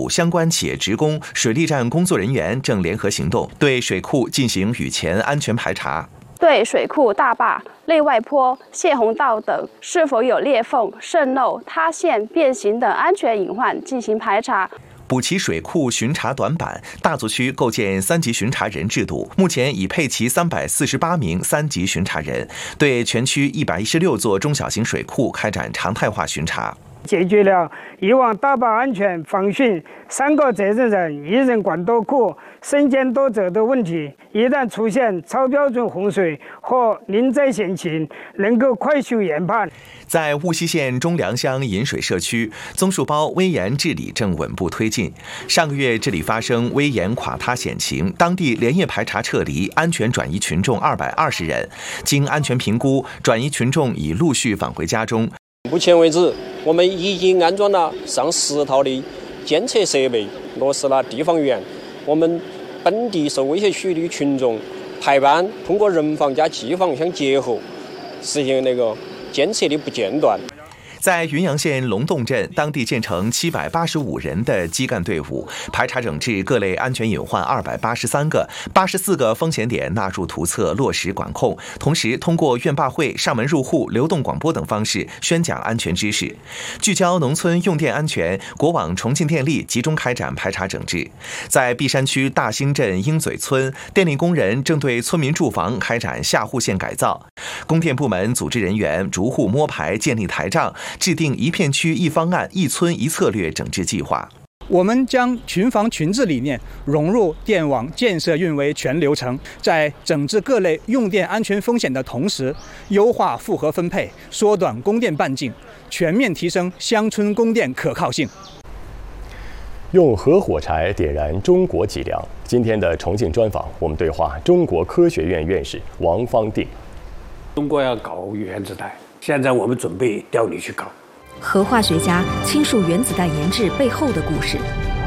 府相关企业职工、水利站工作人员正联合行动，对水库进行雨前安全排查。 对水库大坝、内外坡、泄洪道等是否有裂缝、渗漏、塌陷、变形等安全隐患进行排查。 补齐水库巡查短板，大足区构建3级巡查人制度，目前已配齐348名3级巡查人，对全区116座中小型水库开展常态化巡查。 解决了以往大坝安全防汛3个责任人1人管多库、身兼多责的问题。一旦出现超标准洪水或临灾险情，能够快速研判。 在雾溪县中梁乡引水社区，棕树苞危岩治理正稳步推进。上个月，这里发生危岩垮塌险情，当地连夜排查撤离，安全转移群众220人。经安全评估，转移群众已陆续返回家中。 目前为止，我们已经安装了上10套的监测设备，落实了地方员。我们本地受威胁区的群众排班，通过人防加机防相结合，实现监测的不间断。 在云阳县龙洞镇，当地建成785人的基干队伍，排查整治各类安全隐患283个，84个风险点纳入图册，落实管控。同时，通过院坝会、上门入户、流动广播等方式宣讲安全知识，聚焦农村用电安全。国网重庆电力集中开展排查整治。在璧山区大兴镇鹰嘴村，电力工人正对村民住房开展下户线改造，供电部门组织人员逐户摸排，建立台账，制定一片区一方案、一村一策略整治计划。 我们将群防群治理念融入电网建设运维全流程，在整治各类用电安全风险的同时，优化复合分配，缩短供电半径，全面提升乡村供电可靠性。 用核火柴点燃中国脊梁。今天的重庆专访，我们对话中国科学院院士王方定。 中国要搞原子弹，现在我们准备调你去搞。 核化学家倾述原子弹研制背后的故事，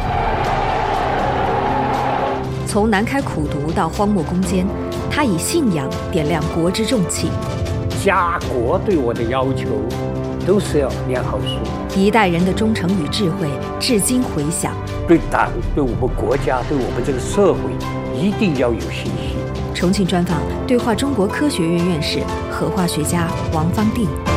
从南开苦读到荒漠攻坚，他以信仰点亮国之重器。 家国对我的要求都是要念好书， 一代人的忠诚与智慧至今回响。 对党、对我们国家、对我们这个社会一定要有信心。 重庆专访对话中国科学院院士、核化学家王方定。